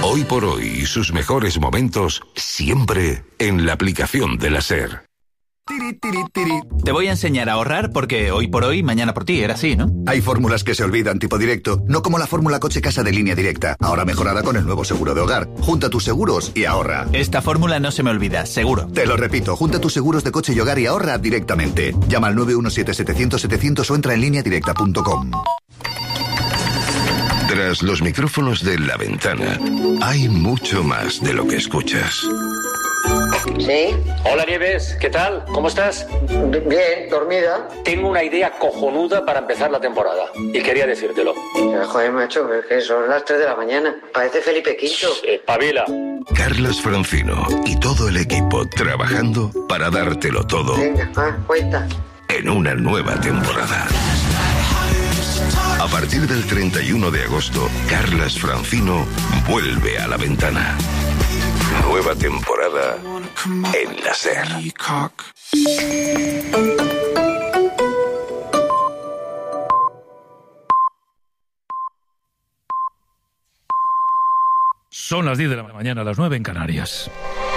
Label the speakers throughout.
Speaker 1: Hoy por hoy y sus mejores momentos siempre en la aplicación de la SER.
Speaker 2: Te voy a enseñar a ahorrar porque hoy por hoy, mañana por ti, era así, ¿no?
Speaker 3: Hay fórmulas que se olvidan tipo directo, no como la fórmula coche-casa de Línea Directa, ahora mejorada con el nuevo seguro de hogar. Junta tus seguros y ahorra.
Speaker 2: Esta fórmula no se me olvida, seguro.
Speaker 3: Te lo repito, junta tus seguros de coche y hogar y ahorra directamente. Llama al 917-700-700 o entra en lineadirecta.com.
Speaker 1: Tras los micrófonos de La Ventana, hay mucho más de lo que escuchas.
Speaker 4: ¿Sí?
Speaker 5: Hola Nieves, ¿qué tal? ¿Cómo estás?
Speaker 4: Bien, dormida.
Speaker 5: Tengo una idea cojonuda para empezar la temporada y quería decírtelo.
Speaker 4: Joder, macho, es que son las 3 de la mañana. Parece Felipe V.
Speaker 5: Espabila.
Speaker 1: Carlas Francino y todo el equipo trabajando para dártelo todo.
Speaker 4: Venga, cuenta.
Speaker 1: En una nueva temporada. A partir del 31 de agosto, Carlas Francino vuelve a La Ventana. Nueva temporada en la SER.
Speaker 6: Son las 10 de la mañana, las 9 en Canarias.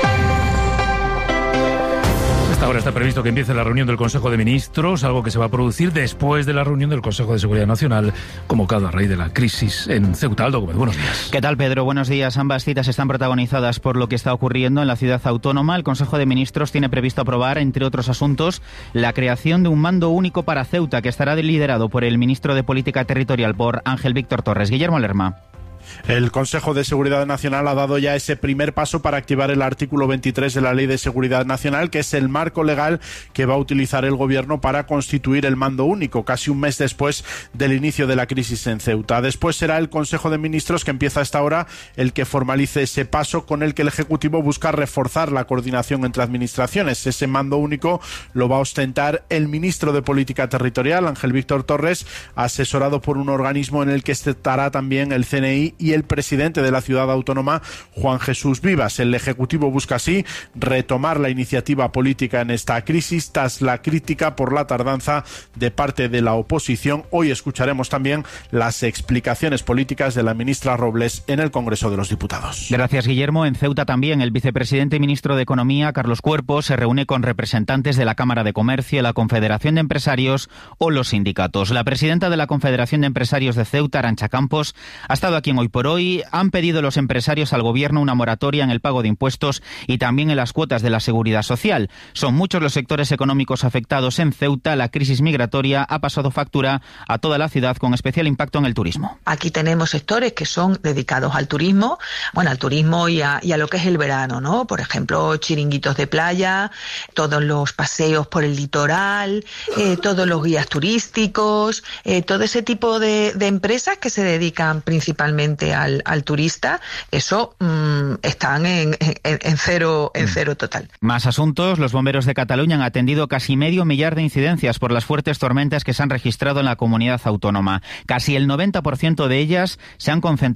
Speaker 6: Ahora está previsto que empiece la reunión del Consejo de Ministros, algo que se va a producir después de la reunión del Consejo de Seguridad Nacional, convocado a raíz de la crisis en Ceuta. Aldo Gómez, buenos días.
Speaker 7: ¿Qué tal, Pedro? Buenos días. Ambas citas están protagonizadas por lo que está ocurriendo en la ciudad autónoma. El Consejo de Ministros tiene previsto aprobar, entre otros asuntos, la creación de un mando único para Ceuta, que estará liderado por el ministro de Política Territorial, por Ángel Víctor Torres. Guillermo Lerma.
Speaker 8: El Consejo de Seguridad Nacional ha dado ya ese primer paso para activar el artículo 23 de la Ley de Seguridad Nacional, que es el marco legal que va a utilizar el Gobierno para constituir el mando único, casi un mes después del inicio de la crisis en Ceuta. Después será el Consejo de Ministros, que empieza a esta hora, el que formalice ese paso con el que el Ejecutivo busca reforzar la coordinación entre administraciones. Ese mando único lo va a ostentar el ministro de Política Territorial, Ángel Víctor Torres, asesorado por un organismo en el que estará también el CNI y el presidente de la ciudad autónoma, Juan Jesús Vivas. El Ejecutivo busca así retomar la iniciativa política en esta crisis tras la crítica por la tardanza de parte de la oposición. Hoy escucharemos también las explicaciones políticas de la ministra Robles en el Congreso de los Diputados.
Speaker 7: Gracias, Guillermo. En Ceuta también el vicepresidente y ministro de Economía, Carlos Cuerpo, se reúne con representantes de la Cámara de Comercio, la Confederación de Empresarios o los sindicatos. La presidenta de la Confederación de Empresarios de Ceuta, Arantxa Campos, ha estado aquí en Hoy por Hoy. Han pedido los empresarios al Gobierno una moratoria en el pago de impuestos y también en las cuotas de la Seguridad Social. Son muchos los sectores económicos afectados en Ceuta. La crisis migratoria ha pasado factura a toda la ciudad, con especial impacto en el turismo.
Speaker 9: Aquí tenemos sectores que son dedicados al turismo, al turismo y a lo que es el verano, ¿no? Por ejemplo, chiringuitos de playa, todos los paseos por el litoral, todos los guías turísticos, todo ese tipo de empresas que se dedican principalmente al turista. Eso están en cero total.
Speaker 7: Más asuntos. Los bomberos de Cataluña han atendido casi 500 millar de incidencias por las fuertes tormentas que se han registrado en la comunidad autónoma. Casi el 90% de ellas se han concentrado